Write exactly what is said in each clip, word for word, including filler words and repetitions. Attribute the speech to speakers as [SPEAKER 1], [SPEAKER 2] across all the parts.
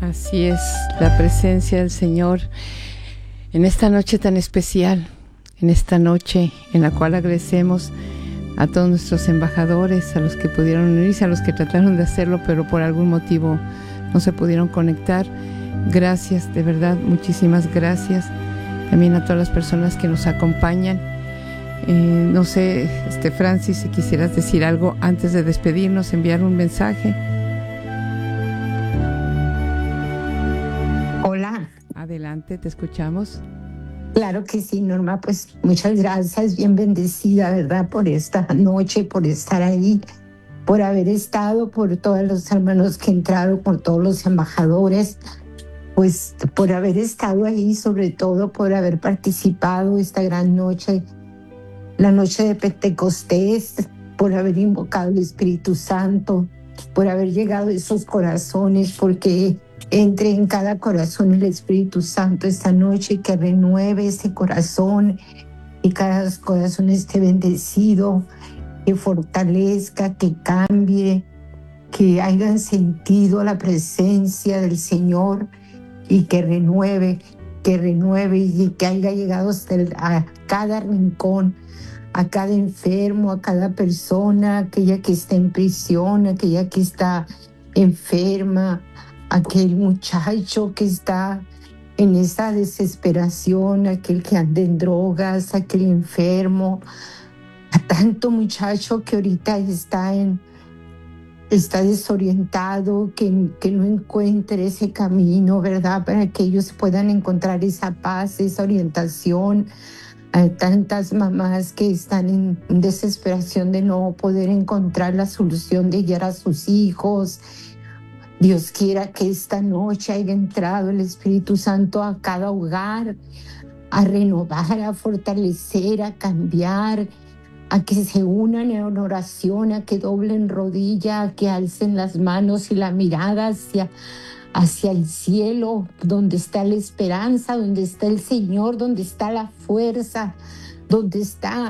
[SPEAKER 1] Así es, la presencia del Señor en esta noche tan especial, en esta noche en la cual agradecemos a todos nuestros embajadores, a los que pudieron unirse, a los que trataron de hacerlo, pero por algún motivo no se pudieron conectar. Gracias, de verdad, muchísimas gracias. También a todas las personas que nos acompañan. Eh, no sé, este Francis, si quisieras decir algo antes de despedirnos, enviar un mensaje.
[SPEAKER 2] Hola.
[SPEAKER 1] Adelante, te escuchamos.
[SPEAKER 2] Claro que sí, Norma, pues muchas gracias, bien bendecida, ¿verdad? Por esta noche, por estar ahí, por haber estado, por todos los hermanos que entraron, por todos los embajadores, pues por haber estado ahí, sobre todo por haber participado esta gran noche, la noche de Pentecostés, por haber invocado el Espíritu Santo, por haber llegado a esos corazones, porque entre en cada corazón el Espíritu Santo esta noche, que renueve ese corazón y cada corazón esté bendecido, que fortalezca, que cambie, que hayan sentido la presencia del Señor y que renueve, que renueve y que haya llegado hasta el, a cada rincón, a cada enfermo, a cada persona, aquella que está en prisión, aquella que está enferma, aquel muchacho que está en esa desesperación, aquel que anda en drogas, aquel enfermo, a tanto muchacho que ahorita está en está desorientado, que, que no encuentre ese camino, ¿verdad? Para que ellos puedan encontrar esa paz, esa orientación. Hay tantas mamás que están en desesperación de no poder encontrar la solución de guiar a sus hijos. Dios quiera que esta noche haya entrado el Espíritu Santo a cada hogar, a renovar, a fortalecer, a cambiar, a que se unan en oración, a que doblen rodilla, a que alcen las manos y la mirada hacia, hacia el cielo, donde está la esperanza, donde está el Señor, donde está la fuerza, donde está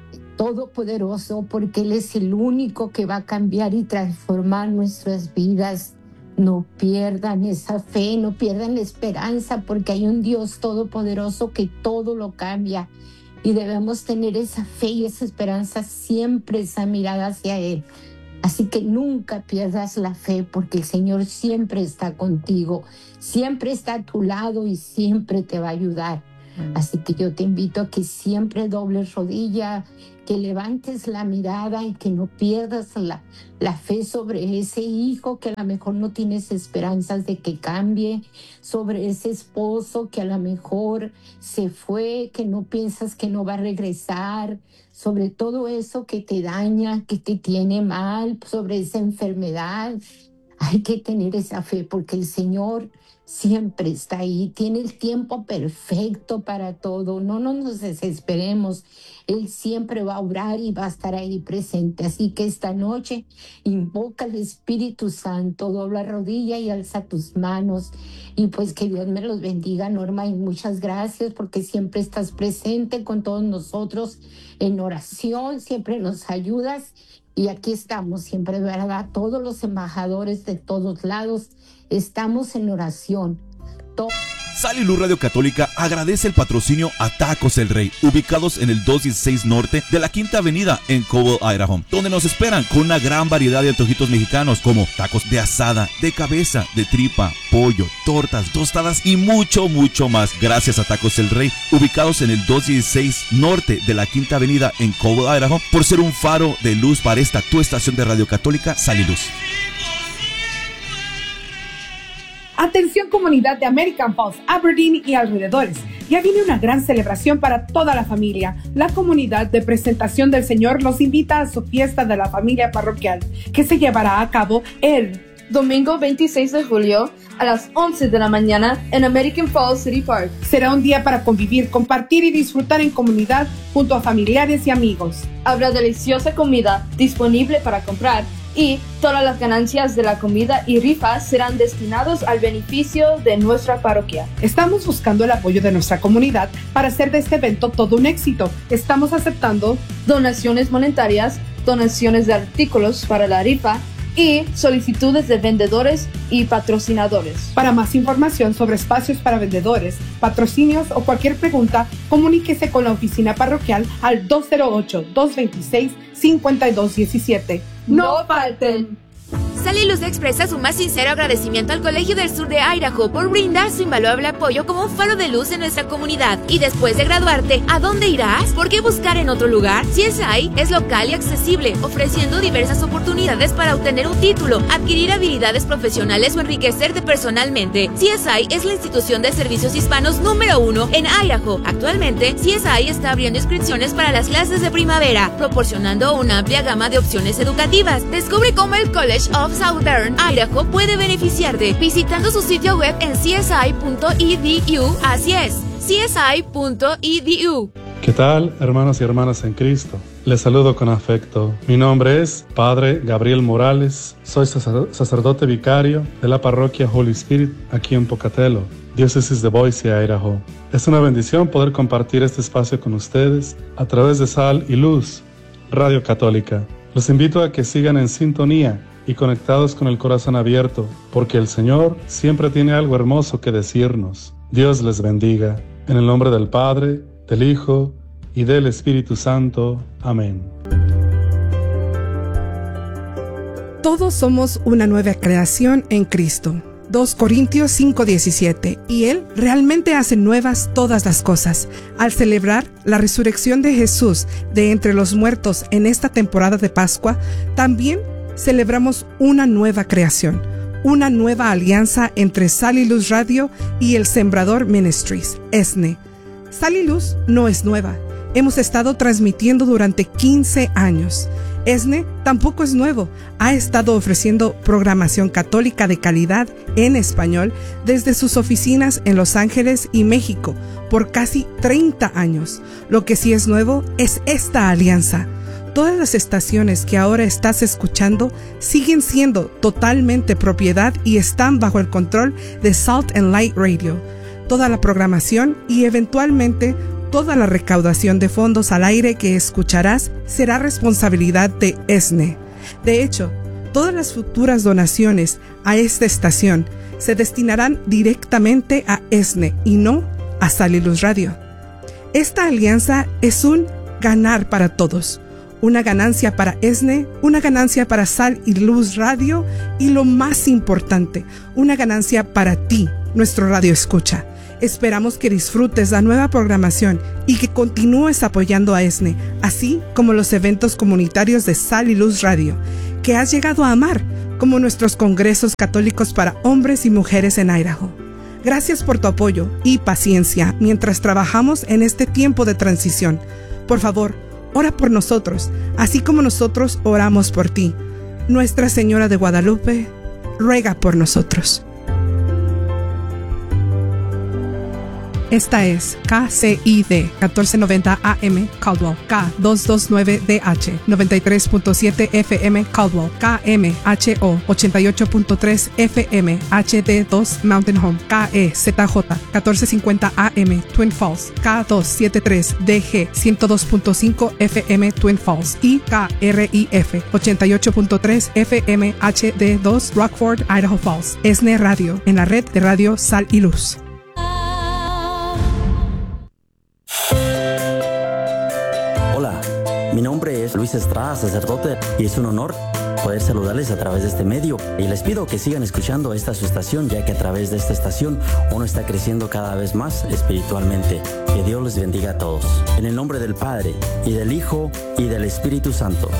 [SPEAKER 2] Todopoderoso, porque Él es el único que va a cambiar y transformar nuestras vidas. No pierdan esa fe, no pierdan la esperanza, porque hay un Dios todopoderoso que todo lo cambia. Y debemos tener esa fe y esa esperanza siempre, esa mirada hacia Él. Así que nunca pierdas la fe, porque el Señor siempre está contigo, siempre está a tu lado y siempre te va a ayudar. Así que yo te invito a que siempre dobles rodilla, que levantes la mirada y que no pierdas la, la fe sobre ese hijo que a lo mejor no tienes esperanzas de que cambie, sobre ese esposo que a lo mejor se fue, que no piensas que no va a regresar, sobre todo eso que te daña, que te tiene mal, sobre esa enfermedad. Hay que tener esa fe porque el Señor siempre está ahí, tiene el tiempo perfecto para todo. No, no nos desesperemos, Él siempre va a obrar y va a estar ahí presente. Así que esta noche invoca al Espíritu Santo, dobla rodilla y alza tus manos. Y pues que Dios me los bendiga, Norma, y muchas gracias porque siempre estás presente con todos nosotros en oración, siempre nos ayudas. Y aquí estamos siempre, ¿verdad? Todos los embajadores de todos lados estamos en oración. To-
[SPEAKER 3] Sal y Luz Radio Católica agradece el patrocinio a Tacos El Rey, ubicados en el doscientos dieciséis Norte de la Quinta Avenida en Cobble, Idaho, donde nos esperan con una gran variedad de antojitos mexicanos como tacos de asada, de cabeza, de tripa, pollo, tortas, tostadas y mucho, mucho más. Gracias a Tacos El Rey, ubicados en el doscientos dieciséis Norte de la Quinta Avenida en Cobble, Idaho, por ser un faro de luz para esta tu estación de Radio Católica, Sal y Luz.
[SPEAKER 4] Atención comunidad de American Falls, Aberdeen y alrededores. Ya viene una gran celebración para toda la familia. La comunidad de Presentación del Señor los invita a su fiesta de la familia parroquial, que se llevará a cabo el
[SPEAKER 5] domingo veintiséis de julio a las once de la mañana en American Falls City Park.
[SPEAKER 4] Será un día para convivir, compartir y disfrutar en comunidad junto a familiares y amigos.
[SPEAKER 5] Habrá deliciosa comida disponible para comprar y todas las ganancias de la comida y rifas serán destinados al beneficio de nuestra parroquia.
[SPEAKER 4] Estamos buscando el apoyo de nuestra comunidad para hacer de este evento todo un éxito. Estamos aceptando
[SPEAKER 5] donaciones monetarias, donaciones de artículos para la rifa y solicitudes de vendedores y patrocinadores.
[SPEAKER 4] Para más información sobre espacios para vendedores, patrocinios o cualquier pregunta, comuníquese con la oficina parroquial al dos cero ocho, dos dos seis, cinco dos uno siete.
[SPEAKER 5] ¡No falten!
[SPEAKER 6] Sal y Luz expresa su más sincero agradecimiento al Colegio del Sur de Idaho por brindar su invaluable apoyo como un faro de luz en nuestra comunidad. Y después de graduarte, ¿a dónde irás? ¿Por qué buscar en otro lugar? C S I es local y accesible, ofreciendo diversas oportunidades para obtener un título, adquirir habilidades profesionales o enriquecerte personalmente. C S I es la institución de servicios hispanos número uno en Idaho. Actualmente, C S I está abriendo inscripciones para las clases de primavera, proporcionando una amplia gama de opciones educativas. Descubre cómo el College of Southern Idaho puede beneficiarte visitando su sitio web en c s i punto e d u. Así es, c s i punto e d u.
[SPEAKER 7] ¿Qué tal, hermanos y hermanas en Cristo? Les saludo con afecto. Mi nombre es Padre Gabriel Morales. Soy sacerdote vicario de la parroquia Holy Spirit aquí en Pocatello, diócesis de Boise, Idaho. Es una bendición poder compartir este espacio con ustedes a través de Sal y Luz, Radio Católica. Los invito a que sigan en sintonía y conectados con el corazón abierto, porque el Señor siempre tiene algo hermoso que decirnos. Dios les bendiga. En el nombre del Padre, del Hijo y del Espíritu Santo. Amén.
[SPEAKER 8] Todos somos una nueva creación en Cristo. dos Corintios cinco diecisiete. Y Él realmente hace nuevas todas las cosas. Al celebrar la resurrección de Jesús de entre los muertos en esta temporada de Pascua, también celebramos una nueva creación, una nueva alianza entre Sal y Luz Radio y el Sembrador Ministries, E S N E. Sal y Luz no es nueva. Hemos estado transmitiendo durante quince años. E S N E tampoco es nuevo. Ha estado ofreciendo programación católica de calidad en español desde sus oficinas en Los Ángeles y México por casi treinta años. Lo que sí es nuevo es esta alianza. Todas las estaciones que ahora estás escuchando siguen siendo totalmente propiedad y están bajo el control de Salt and Light Radio. Toda la programación y eventualmente toda la recaudación de fondos al aire que escucharás será responsabilidad de E S N E. De hecho, todas las futuras donaciones a esta estación se destinarán directamente a E S N E y no a Sal y Luz Radio. Esta alianza es un ganar para todos. Una ganancia para E S N E, una ganancia para Sal y Luz Radio y lo más importante, una ganancia para ti, nuestro radio escucha. Esperamos que disfrutes la nueva programación y que continúes apoyando a E S N E, así como los eventos comunitarios de Sal y Luz Radio, que has llegado a amar, como nuestros congresos católicos para hombres y mujeres en Idaho. Gracias por tu apoyo y paciencia mientras trabajamos en este tiempo de transición. Por favor, ora por nosotros, así como nosotros oramos por ti. Nuestra Señora de Guadalupe, ruega por nosotros. Esta es K C I D catorce noventa A M Caldwell, K doscientos veintinueve D H noventa y tres punto siete F M Caldwell, K M H O ochenta y ocho punto tres F M H D dos Mountain Home, K E Z J catorce cincuenta A M Twin Falls, K doscientos setenta y tres D G ciento dos punto cinco F M Twin Falls y K R I F ochenta y ocho punto tres F M H D dos Rockford, Idaho Falls. E S N E Radio, en la red de Radio Sal y Luz.
[SPEAKER 9] Hola, mi nombre es Luis Estrada, sacerdote, y es un honor poder saludarles a través de este medio. Y les pido que sigan escuchando esta su estación, ya que a través de esta estación uno está creciendo cada vez más espiritualmente. Que Dios les bendiga a todos. En el nombre del Padre, y del Hijo, y del Espíritu Santo.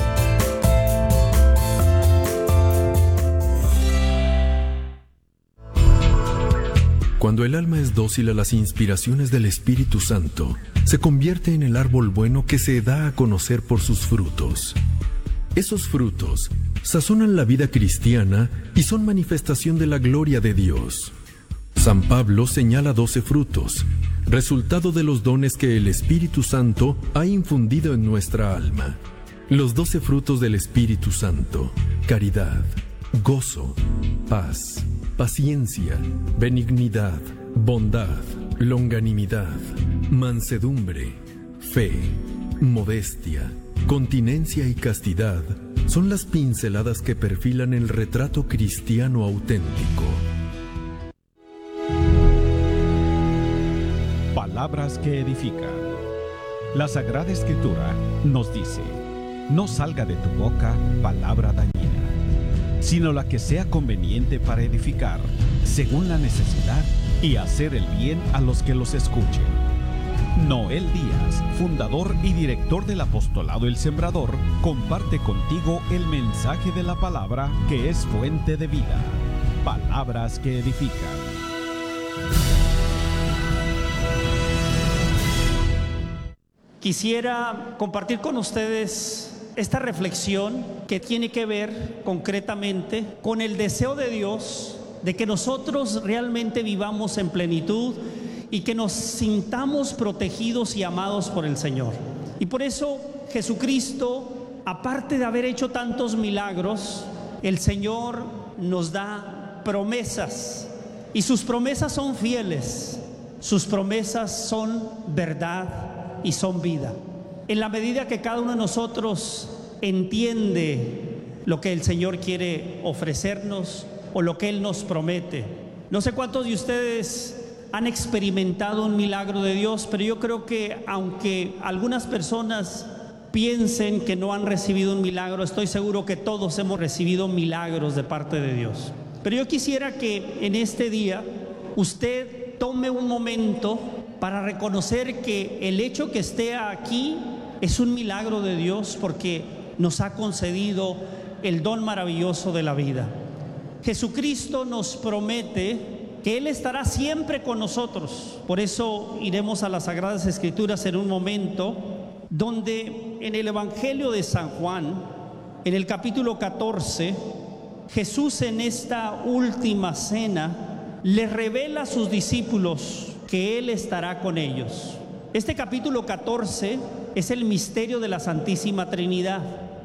[SPEAKER 10] Cuando el alma es dócil a las inspiraciones del Espíritu Santo, se convierte en el árbol bueno que se da a conocer por sus frutos. Esos frutos sazonan la vida cristiana y son manifestación de la gloria de Dios. San Pablo señala doce frutos, resultado de los dones que el Espíritu Santo ha infundido en nuestra alma. Los doce frutos del Espíritu Santo: caridad, gozo, paz, paciencia, benignidad, bondad, longanimidad, mansedumbre, fe, modestia, continencia y castidad son las pinceladas que perfilan el retrato cristiano auténtico.
[SPEAKER 11] Palabras que edifican. La Sagrada Escritura nos dice: no salga de tu boca palabra dañina, sino la que sea conveniente para edificar, según la necesidad, y hacer el bien a los que los escuchen. Noel Díaz, fundador y director del apostolado El Sembrador, comparte contigo el mensaje de la palabra que es fuente de vida. Palabras que edifican.
[SPEAKER 12] Quisiera compartir con ustedes esta reflexión que tiene que ver concretamente con el deseo de Dios de que nosotros realmente vivamos en plenitud y que nos sintamos protegidos y amados por el Señor. Y por eso Jesucristo, aparte de haber hecho tantos milagros, el Señor nos da promesas, y sus promesas son fieles, sus promesas son verdad y son vida. En la medida que cada uno de nosotros entiende lo que el Señor quiere ofrecernos o lo que Él nos promete. No sé cuántos de ustedes han experimentado un milagro de Dios, pero yo creo que aunque algunas personas piensen que no han recibido un milagro, estoy seguro que todos hemos recibido milagros de parte de Dios. Pero yo quisiera que en este día usted tome un momento para reconocer que el hecho que esté aquí es un milagro de Dios, porque nos ha concedido el don maravilloso de la vida. Jesucristo nos promete que Él estará siempre con nosotros. Por eso iremos a las Sagradas Escrituras en un momento, donde en el Evangelio de San Juan, en el capítulo catorce, Jesús en esta última cena le revela a sus discípulos que Él estará con ellos. Este capítulo catorce es el misterio de la Santísima Trinidad.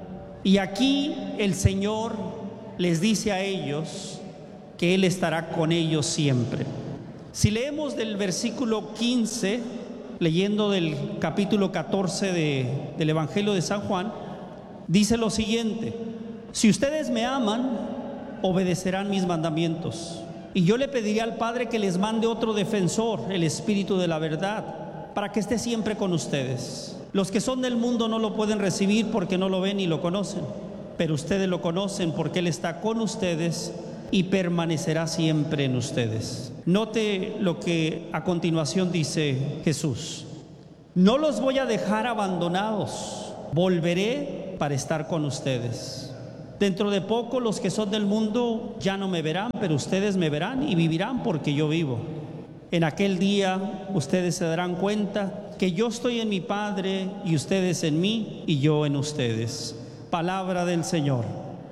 [SPEAKER 12] Y aquí el Señor les dice a ellos que Él estará con ellos siempre. Si leemos del versículo quince, leyendo del capítulo catorce de, del Evangelio de San Juan, dice lo siguiente: si ustedes me aman, obedecerán mis mandamientos. Y yo le pediré al Padre que les mande otro defensor, el Espíritu de la verdad, para que esté siempre con ustedes. Los que son del mundo no lo pueden recibir porque no lo ven ni lo conocen, pero ustedes lo conocen porque Él está con ustedes y permanecerá siempre en ustedes. Note lo que a continuación dice Jesús: no los voy a dejar abandonados, volveré para estar con ustedes. Dentro de poco los que son del mundo ya no me verán, pero ustedes me verán y vivirán porque yo vivo. En aquel día ustedes se darán cuenta que yo estoy en mi Padre y ustedes en mí y yo en ustedes. Palabra del Señor.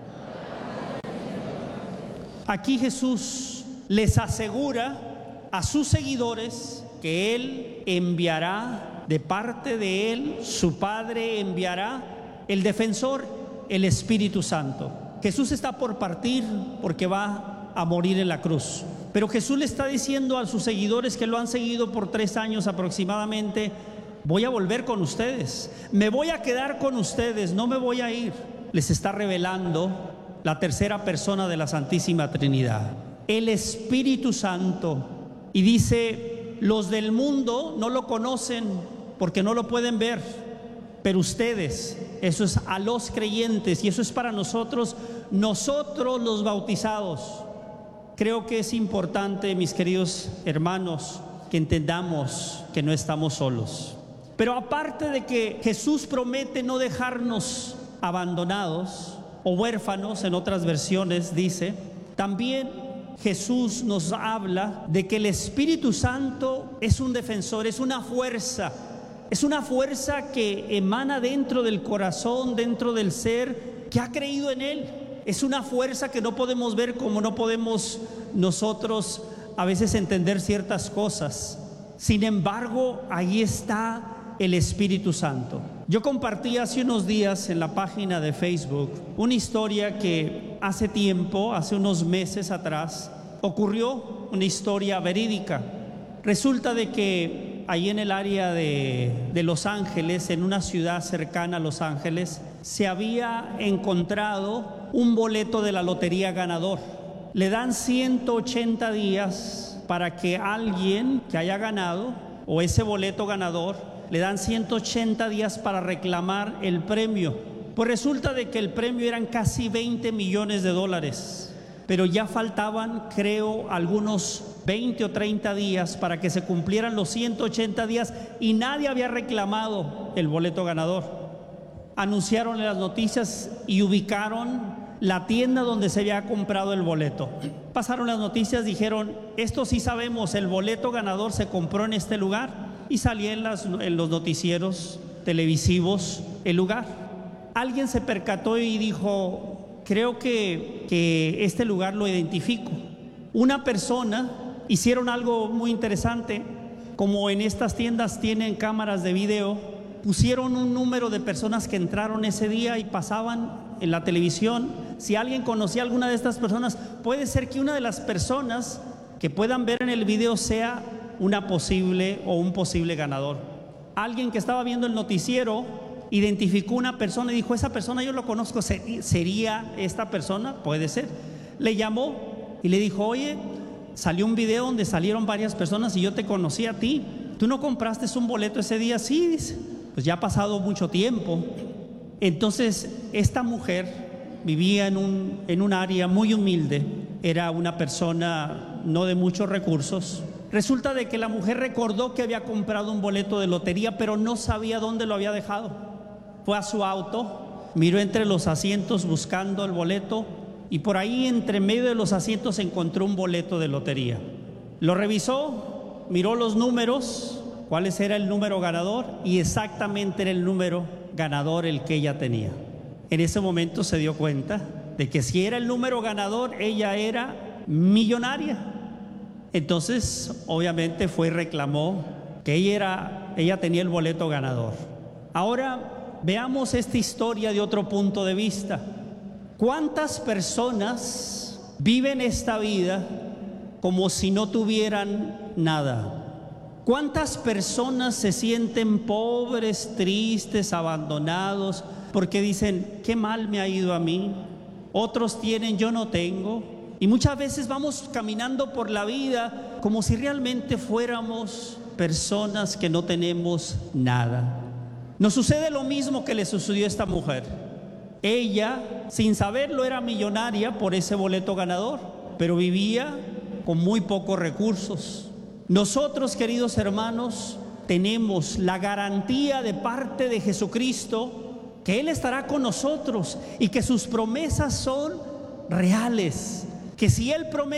[SPEAKER 12] Aquí Jesús les asegura a sus seguidores que Él enviará, de parte de Él, su Padre enviará el defensor, el Espíritu Santo. Jesús está por partir porque va a morir en la cruz. Pero Jesús le está diciendo a sus seguidores que lo han seguido por tres años aproximadamente: voy a volver con ustedes, me voy a quedar con ustedes, no me voy a ir. Les está revelando la tercera persona de la Santísima Trinidad, el Espíritu Santo. Y dice: los del mundo no lo conocen porque no lo pueden ver, pero ustedes, eso es a los creyentes, y eso es para nosotros, nosotros los bautizados. Creo que es importante, mis queridos hermanos, que entendamos que no estamos solos. Pero aparte de que Jesús promete no dejarnos abandonados o huérfanos, en otras versiones dice, también Jesús nos habla de que el Espíritu Santo es un defensor, es una fuerza. Es una fuerza que emana dentro del corazón, dentro del ser que ha creído en Él. Es una fuerza que no podemos ver, como no podemos nosotros a veces entender ciertas cosas. Sin embargo, ahí está el Espíritu Santo. Yo compartí hace unos días en la página de Facebook una historia que hace tiempo, hace unos meses atrás, ocurrió, una historia verídica. Resulta de que ahí en el área de, de Los Ángeles, en una ciudad cercana a Los Ángeles, se había encontrado un boleto de la lotería ganador. Le dan ciento ochenta días para que alguien que haya ganado, o ese boleto ganador, le dan ciento ochenta días para reclamar el premio. Pues resulta de que el premio eran casi veinte millones de dólares, pero ya faltaban, creo, algunos veinte o treinta días para que se cumplieran los ciento ochenta días y nadie había reclamado el boleto ganador. Anunciaron en las noticias y ubicaron la tienda donde se había comprado el boleto. Pasaron las noticias, dijeron, esto sí sabemos, el boleto ganador se compró en este lugar, y salía en, las, en los noticieros televisivos el lugar. Alguien se percató y dijo, creo que, que este lugar lo identifico. Una persona, hicieron algo muy interesante, como en estas tiendas tienen cámaras de video, pusieron un número de personas que entraron ese día y pasaban en la televisión. Si alguien conocía a alguna de estas personas, puede ser que una de las personas que puedan ver en el video sea una posible o un posible ganador. Alguien que estaba viendo el noticiero identificó una persona y dijo, esa persona yo lo conozco, ¿sería esta persona? Puede ser. Le llamó y le dijo, oye, salió un video donde salieron varias personas y yo te conocí a ti. ¿Tú no compraste un boleto ese día? Sí, dice. Pues ya ha pasado mucho tiempo. Entonces, esta mujer vivía en un, en un área muy humilde, era una persona no de muchos recursos. Resulta de que la mujer recordó que había comprado un boleto de lotería, pero no sabía dónde lo había dejado. Fue a su auto, miró entre los asientos buscando el boleto y por ahí entre medio de los asientos encontró un boleto de lotería. Lo revisó, miró los números, cuál era el número ganador, y exactamente era el número ganador el que ella tenía. En ese momento se dio cuenta de que si era el número ganador, ella era millonaria. Entonces, obviamente fue y reclamó que ella, era, ella tenía el boleto ganador. Ahora, veamos esta historia de otro punto de vista. ¿Cuántas personas viven esta vida como si no tuvieran nada? ¿Cuántas personas se sienten pobres, tristes, abandonados, porque dicen, qué mal me ha ido a mí? Otros tienen, yo no tengo. Y muchas veces vamos caminando por la vida como si realmente fuéramos personas que no tenemos nada. Nos sucede lo mismo que le sucedió a esta mujer. Ella, sin saberlo, era millonaria por ese boleto ganador, pero vivía con muy pocos recursos. Nosotros, queridos hermanos, tenemos la garantía de parte de Jesucristo que Él estará con nosotros y que sus promesas son reales. Que si Él promete